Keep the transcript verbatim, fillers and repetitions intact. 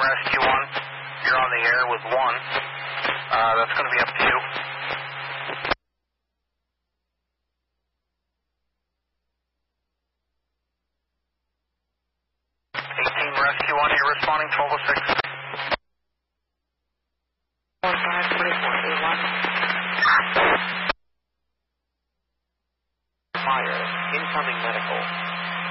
Rescue one, you're on the air with one. Uh, that's going to be up to you. eighteen Rescue one, you're responding twelve oh six. one five twenty-four eighty-one. Fire, incoming medical.